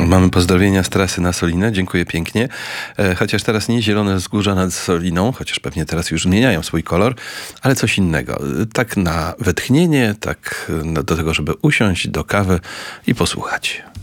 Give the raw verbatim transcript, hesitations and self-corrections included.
Mamy pozdrowienia z trasy na Solinę. Dziękuję pięknie. E, chociaż teraz nie zielone wzgórza nad Soliną, chociaż pewnie teraz już zmieniają swój kolor, ale coś innego. Tak na wetchnienie, tak do tego, żeby usiąść do kawy i posłuchać.